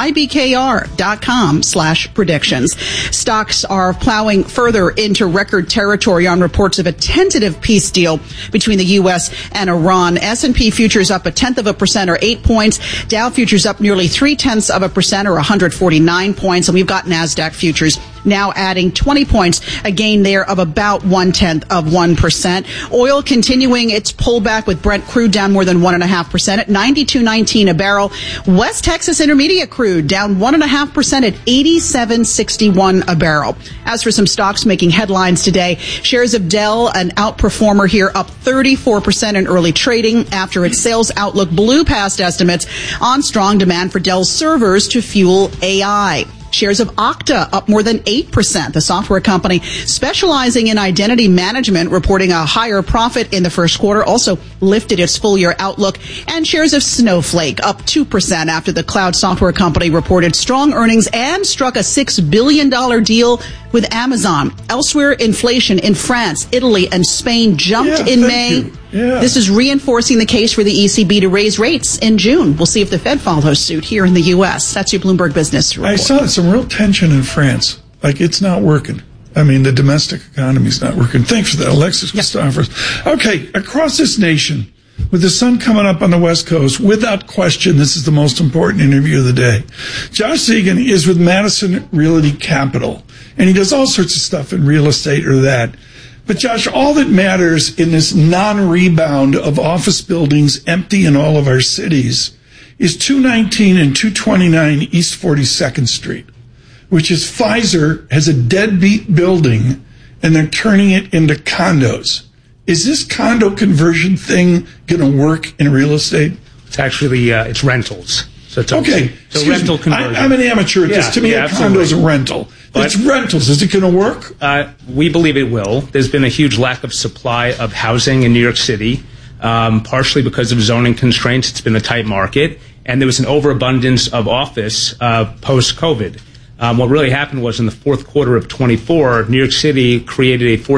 S10: IBKR.com/predictions. Stocks are plowing further into record territory on reports of a tentative peace deal between the U.S. and Iran. S&P futures up 0.1% or 8 points. Dow futures up nearly 0.3% or 149 points. And we've got NASDAQ futures now adding 20 points, a gain there of about 0.1%. Oil continuing its pullback with Brent crude down more than 1.5% at $92.19 a barrel. West Texas Intermediate crude down 1.5% at $87.61 a barrel. As for some stocks making headlines today, shares of Dell, an outperformer here, up 34% in early trading after its sales outlook blew past estimates on strong demand for Dell's servers to fuel AI. Shares of Okta up more than 8%. The software company specializing in identity management reporting a higher profit in the first quarter, also lifted its full-year outlook. And shares of Snowflake up 2% after the cloud software company reported strong earnings and struck a $6 billion deal with Amazon. Elsewhere, inflation in France, Italy, and Spain jumped in May. This is reinforcing the case for the ECB to raise rates in June. We'll see if the Fed follows suit here in the U.S. That's your Bloomberg Business Report.
S17: I saw some real tension in France. Like, it's not working. I mean, the domestic economy's not working. Thanks for that, Alexis Christoforous. Okay, across this nation, with the sun coming up on the West Coast, without question, this is the most important interview of the day. Josh Segan is with Madison Realty Capital, and he does all sorts of stuff in real estate or that. But Josh, all that matters in this non-rebound of office buildings empty in all of our cities is 219 and 229 East 42nd Street, which is Pfizer has a deadbeat building and they're turning it into condos. Is this condo conversion thing going to work in real estate?
S3: It's actually, it's rentals. So it's
S17: okay.
S3: So rental conversion.
S17: I'm an amateur at this. To me, a condo is a rental. But it's rentals. Is it going to work?
S3: We believe it will. There's been a huge lack of supply of housing in New York City, partially because of zoning constraints. It's been a tight market. And there was an overabundance of office post-COVID. What really happened was in the fourth quarter of 24, New York State created a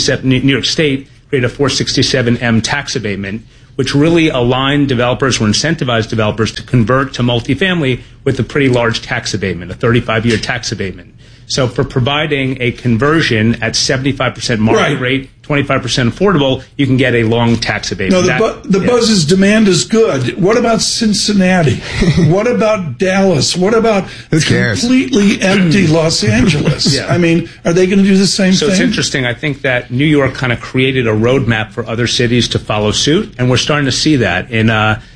S3: 467M tax abatement, which really aligned developers or incentivized developers to convert to multifamily with a pretty large tax abatement, a 35-year tax abatement. So for providing a conversion at 75% market rate, 25% affordable, you can get a long tax abatement.
S17: No, the buzz is demand is good. What about Cincinnati? What about Dallas? What about completely empty Los Angeles? I mean, are they going to do the same thing?
S3: So it's interesting. I think that New York kind of created a roadmap for other cities to follow suit, and we're starting to see that in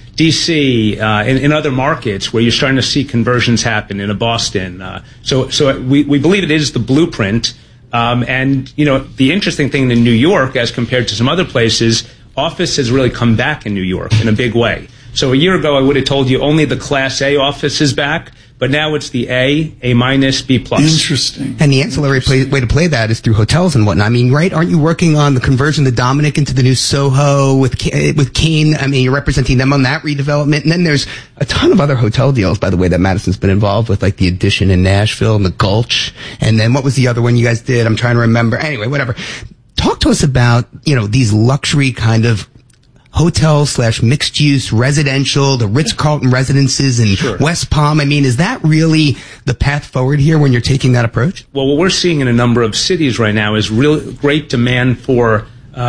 S3: D.C., in other markets where you're starting to see conversions happen in Boston. So we believe it is the blueprint. And, you know, the interesting thing in New York, as compared to some other places, office has really come back in New York in a big way. So a year ago, I would have told you only the Class A office is back, but now it's the A minus, B plus.
S17: Interesting.
S19: And the ancillary way to play that is through hotels and whatnot. I mean, right? Aren't you working on the conversion of the Dominic into the new Soho with Kane? I mean, you're representing them on that redevelopment. And then there's a ton of other hotel deals, by the way, that Madison's been involved with, like the Edition in Nashville and the Gulch. And then what was the other one you guys did? I'm trying to remember. Anyway, whatever. Talk to us about, you know, these luxury kind of hotel / mixed use residential, the Ritz-Carlton residences in West Palm. I mean, is that really the path forward here when you're taking that approach?
S3: Well, what we're seeing in a number of cities right now is real great demand for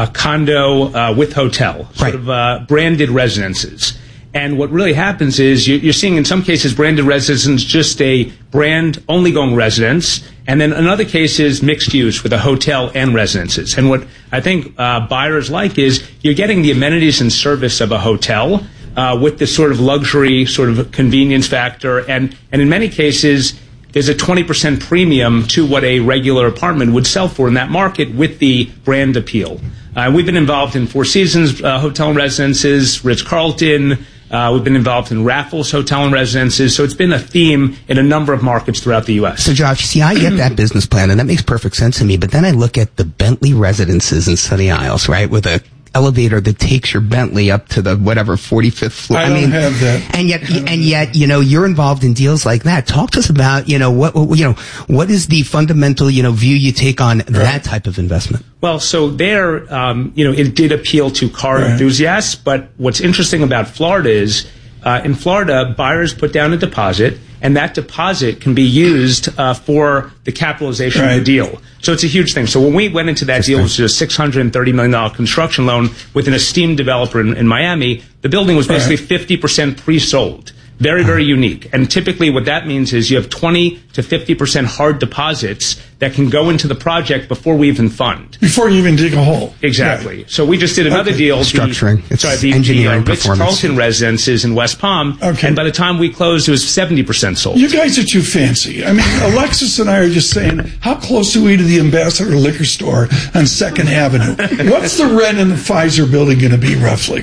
S3: condo with hotel, sort of branded residences. And what really happens is you're seeing in some cases branded residences just a brand only going residence, and then in other cases mixed use with a hotel and residences. And what I think buyers like is you're getting the amenities and service of a hotel with this sort of luxury, sort of convenience factor, and in many cases there's a 20% premium to what a regular apartment would sell for in that market with the brand appeal. We've been involved in Four Seasons Hotel and Residences, Ritz-Carlton. We've been involved in Raffles Hotel and Residences. So it's been a theme in a number of markets throughout the U.S.
S19: So, Josh, see, I get that business plan, and that makes perfect sense to me. But then I look at the Bentley Residences in Sunny Isles, right, with a elevator that takes your Bentley up to the whatever 45th floor.
S17: I don't have that.
S19: And yet, you know, you're involved in deals like that. Talk to us about, you know, what is the fundamental, you know, view you take on that type of investment?
S3: Well, so there, you know, it did appeal to car enthusiasts. But what's interesting about Florida is, in Florida, buyers put down a deposit, and that deposit can be used for the capitalization of the deal. So it's a huge thing. So when we went into that deal, which was a $630 million construction loan with an esteemed developer in Miami, the building was basically 50% pre-sold. Very, very unique. And typically what that means is you have 20 to 50% hard deposits that can go into the project before we even fund.
S17: Before you even dig a hole.
S3: Exactly. So we just did another deal.
S19: Structuring.
S3: The
S19: engineering
S3: Ritz-Carlton Residences in West Palm. And by the time we closed, it was 70% sold.
S17: You guys are too fancy. I mean, Alexis and I are just saying, how close are we to the Ambassador Liquor Store on 2nd Avenue? What's the rent in the Pfizer building going to be roughly?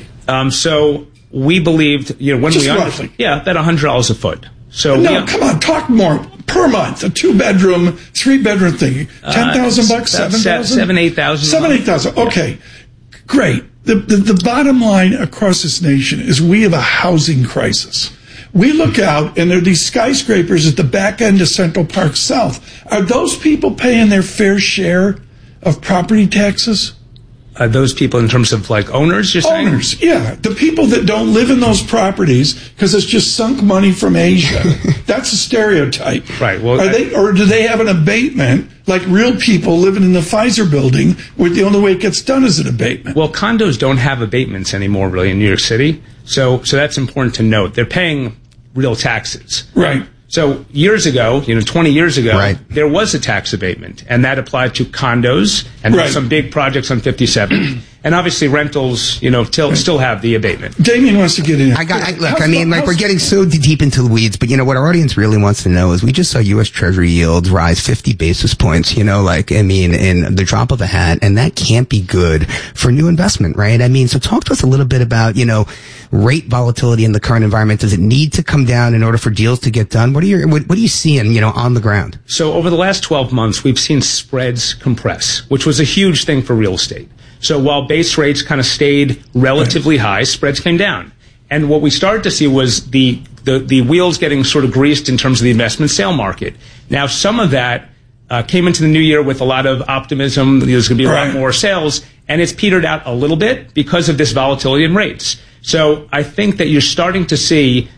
S3: So we believed, you know, when
S17: just
S3: we
S17: roughly.
S3: About $100 a foot. So
S17: no, come on, talk more per month. A 2-bedroom, 3-bedroom thing, $10,000, 7,000, $8,000. Okay, great. The bottom line across this nation is we have a housing crisis. We look out, and there are these skyscrapers at the back end of Central Park South. Are those people paying their fair share of property taxes?
S3: Those people in terms of like owners, you're saying?
S17: Owners, yeah. The people that don't live in those properties because it's just sunk money from Asia. That's a stereotype.
S3: Right. Well,
S17: or do they have an abatement like real people living in the Pfizer building where the only way it gets done is an abatement?
S3: Well, condos don't have abatements anymore really in New York City. So that's important to note. They're paying real taxes.
S17: Right.
S3: So years ago, 20 years ago, there was a tax abatement, and that applied to condos and some big projects on 57. And obviously rentals, still have the abatement.
S17: Damien wants to get in.
S19: We're getting so deep into the weeds, but what our audience really wants to know is we just saw U.S. Treasury yields rise 50 basis points, in the drop of a hat, and that can't be good for new investment, right? So talk to us a little bit about, rate volatility in the current environment. Does it need to come down in order for deals to get done? What are you seeing, on the ground?
S3: So over the last 12 months, we've seen spreads compress, which was a huge thing for real estate. So while base rates kind of stayed relatively high, spreads came down. And what we started to see was the wheels getting sort of greased in terms of the investment sale market. Now, some of that came into the new year with a lot of optimism. There's going to be a lot more sales, and it's petered out a little bit because of this volatility in rates. So I think that you're starting to see